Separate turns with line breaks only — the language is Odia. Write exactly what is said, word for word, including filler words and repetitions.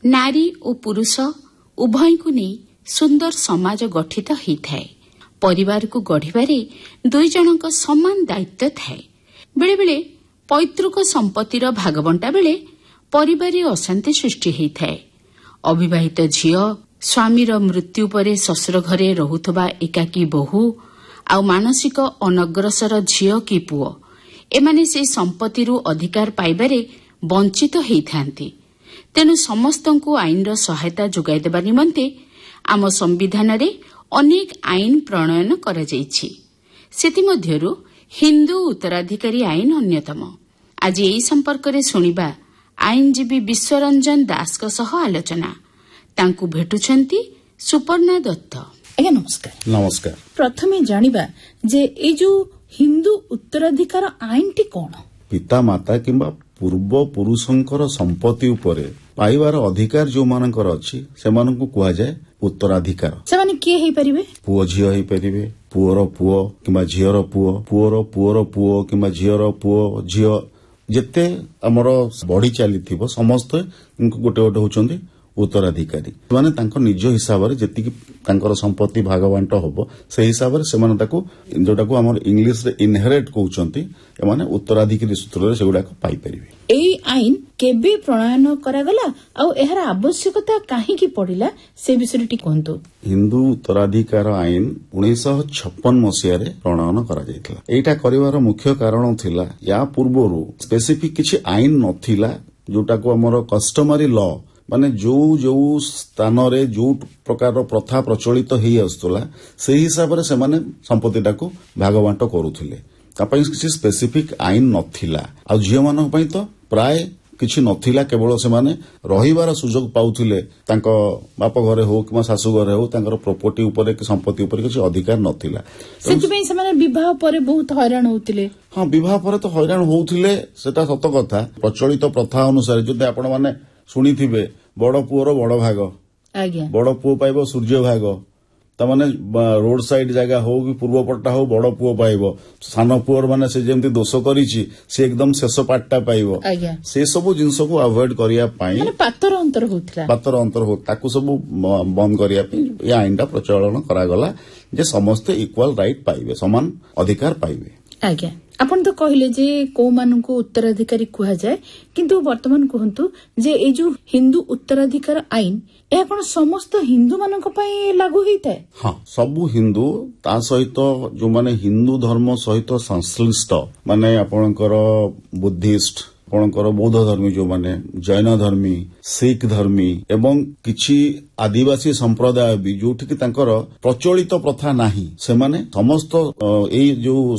ନାରୀ ଓ ପୁରୁଷ ଉଭୟଙ୍କୁ ନେଇ ସୁନ୍ଦର ସମାଜ ଗଠିତ ହୋଇଥାଏ। ପରିବାରକୁ ଗଢ଼ିବାରେ ଦୁଇ ଜଣଙ୍କ ସମାନ ଦାୟିତ୍ୱ ଥାଏ। ବେଳେବେଳେ ପୈତୃକ ସମ୍ପତ୍ତିର ଭାଗବଣ୍ଟା ବେଳେ ପରିବାରରେ ଅଶାନ୍ତି ସୃଷ୍ଟି ହୋଇଥାଏ। ଅବିବାହିତ ଝିଅ, ସ୍ୱାମୀର ମୃତ୍ୟୁ ପରେ ଶ୍ୱଶୁର ଘରେ ରହୁଥିବା ଏକାକୀ ବୋହୂ ଆଉ ମାନସିକ ଅନଗ୍ରସର ଝିଅ କି ପୁଅ, ଏମାନେ ସେହି ସମ୍ପତ୍ତିରୁ ଅଧିକାର ପାଇବାରେ ବଞ୍ଚିତ ହୋଇଥାନ୍ତି। ତେଣୁ ସମସ୍ତଙ୍କୁ ଆଇନର ସହାୟତା ଯୋଗାଇ ଦେବା ନିମନ୍ତେ ଆମ ସମ୍ବିଧାନରେ ଅନେକ ଆଇନ ପ୍ରଣୟନ କରାଯାଇଛି। ସେଥିମଧ୍ୟରୁ ହିନ୍ଦୁ ଉତ୍ତରାଧିକାରୀ ଆଇନ ଅନ୍ୟତମ। ଆଜି ଏହି ସମ୍ପର୍କରେ ଶୁଣିବା ଆଇନଜୀବୀ ବିଶ୍ୱରଞ୍ଜନ ଦାସଙ୍କ ସହ ଆଲୋଚନା। ତାଙ୍କୁ ଭେଟୁଛନ୍ତି ସୁପର୍ଣ୍ଣା ଦତ୍ତ।
ଆଜ୍ଞା ନମସ୍କାର।
ନମସ୍କାର।
ପ୍ରଥମେ ଜାଣିବା ଯେ ଏଇ ଯୋଉ ହିନ୍ଦୁ ଉତ୍ତରାଧିକାର ଆଇନଟି କଣ?
ପିତା ମାତା କିମ୍ବା ପୂର୍ବ ପୁରୁଷଙ୍କର ସମ୍ପତ୍ତି ଉପରେ ପାଇବାର ଅଧିକାର ଯେଉଁମାନଙ୍କର ଅଛି ସେମାନଙ୍କୁ କୁହାଯାଏ ଉତ୍ତରାଧିକାର।
ସେମାନେ କିଏ ହେଇପାରିବେ? ପୁଅ
ଝିଅ ହେଇପାରିବେ, ପୁଅର ପୁଅ କିମ୍ବା ଝିଅର ପୁଅ, ପୁଅର ପୁଅର ପୁଅ କିମ୍ବା ଝିଅର ପୁଅ ଝିଅ, ଯେତେ ଆମର ବଢି ଚାଲିଥିବ ସମସ୍ତେ ଗୋଟେ ଗୋଟେ ହଉଛନ୍ତି ଉତ୍ତରାଧିକାରୀ। ସେମାନେ ତାଙ୍କ ନିଜ ହିସାବରେ ଯେତିକି ତାଙ୍କର ସମ୍ପତ୍ତି ଭାଗବାଣ୍ଟ ହବ ସେହି ହିସାବରେ ସେମାନେ ତାକୁ, ଯୋଉଟାକୁ ଆମର ଇଂଲିଶରେ ଇନହେରିଟ କହୁଛନ୍ତି, ଏମାନେ ଉତ୍ତରାଧିକାରୀ ସୂତ୍ରରେ ସେଗୁଡାକ ପାଇପାରିବେ।
ଏଇ ଆଇନ କେବେ ପ୍ରଣୟନ କରାଗଲା ଆଉ ଏହାର ଆବଶ୍ୟକତା କାହିଁକି ପଡିଲା ସେ ବିଷୟରେ ଟିକେ କୁହନ୍ତୁ।
ହିନ୍ଦୁ ଉତ୍ତରାଧିକାର ଆଇନ ଉଣେଇଶହ ଛପନ ମସିହାରେ ପ୍ରଣୟନ କରାଯାଇଥିଲା। ଏଇଟା କରିବାର ମୁଖ୍ୟ କାରଣ ଥିଲା, ୟା ପୂର୍ବରୁ ସ୍ପେସିଫିକ କିଛି ଆଇନ ନଥିଲା ଯୋଉଟାକୁ ଆମର କଷ୍ଟମାରୀ ଲ, ମାନେ ଯୋଉ ଯୋଉ ସ୍ଥାନରେ ଯୋଉ ପ୍ରକାରର ପ୍ରଥା ପ୍ରଚଳିତ ହେଇ ଆସୁଥିଲା ସେହି ହିସାବରେ ସେମାନେ ସମ୍ପତ୍ତିଟାକୁ ଭାଗବାଣ୍ଟ କରୁଥିଲେ। ତା ପାଇଁ କିଛି ସ୍ପେସିଫିକ ଆଇନ ନଥିଲା। ଆଉ ଝିଅମାନଙ୍କ ପାଇଁ ତ ପ୍ରାୟ କିଛି ନଥିଲା, କେବଳ ସେମାନେ ରହିବାର ସୁଯୋଗ ପାଉଥିଲେ। ତାଙ୍କ ବାପ ଘରେ ହଉ କିମ୍ବା ଶାଶୁ ଘରେ ହଉ ତାଙ୍କର ପ୍ରପର୍ଟି ଉପରେ କି ସମ୍ପତ୍ତି ଉପରେ କିଛି ଅଧିକାର ନଥିଲା।
ସେଥିପାଇଁ ସେମାନେ ବିବାହ ପରେ ବହୁତ ହଇରାଣ ହଉଥିଲେ।
ହଁ, ବିବାହ ପରେ ତ ହଇରାଣ ହଉଥିଲେ, ସେଟା ସତ କଥା। ପ୍ରଚଳିତ ପ୍ରଥା ଅନୁସାରେ ଯଦି ଆପଣ ମାନେ ଶୁଣିଥିବେ, ବଡ ପୁଅର ବଡ ଭାଗ,
ଆଜ୍ଞା,
ବଡ ପୁଅ ପାଇବ ସୂର୍ଯ୍ୟ ଭାଗ। ତାମାନେ ରୋଡ ସାଇଡ ଜାଗା ହଉ କି ପୂର୍ବପଟଟା ହଉ ବଡ ପୁଅ ପାଇବ। ସାନ ପୁଅର ମାନେ ସେ ଯେମିତି ଦୋଷ କରିଛି ସେ ଏକଦମ ଶେଷ ପାଟଟା ପାଇବ। ସେ ସବୁ ଜିନିଷକୁ ଆଭଏଡ କରିବା ପାଇଁ
ପାତର ଅନ୍ତର ହଉଥିଲା
ପାତର ଅନ୍ତର ହଉ ତାକୁ ସବୁ ବନ୍ଦ କରିବା ପାଇଁ ଏ ଆଇନଟା ପ୍ରଚଳନ କରାଗଲା ଯେ ସମସ୍ତେ ଇକ୍ୱାଲ ରାଇଟ୍ ପାଇବେ, ସମାନ ଅଧିକାର ପାଇବେ।
ଆଜ୍ଞା, ଆପଣ ତ କହିଲେ ଯେ କୋଉମାନଙ୍କୁ ଉତ୍ତରାଧିକାରୀ କୁହାଯାଏ, କିନ୍ତୁ ବର୍ତ୍ତମାନ କୁହନ୍ତୁ ଯେ ଏଇ ଯୋଉ ହିନ୍ଦୁ ଉତ୍ତରାଧିକାର ଆଇନ, ଏହା କଣ ସମସ୍ତ ହିନ୍ଦୁମାନଙ୍କ ପାଇଁ ଲାଗୁ ହେଇଥାଏ?
ହଁ, ସବୁ ହିନ୍ଦୁ, ତା ସହିତ ଯୋଉମାନେ ହିନ୍ଦୁ ଧର୍ମ ସହିତ ସଂଶ୍ଳିଷ୍ଟ, ମାନେ ଆପଣଙ୍କର ବୁଦ୍ଧିଷ୍ଟ, ଆପଣଙ୍କର ବୌଦ୍ଧ ଧର୍ମୀ, ଯୋଉମାନେ ଜୈନ ଧର୍ମୀ, ଶିଖ ଧର୍ମୀ ଏବଂ କିଛି ଆଦିବାସୀ ସମ୍ପ୍ରଦାୟ ବି ଯୋଉଠିକି ତାଙ୍କର ପ୍ରଚଳିତ ପ୍ରଥା ନାହିଁ, ସେମାନେ ସମସ୍ତ ଏଇ ଯୋଉ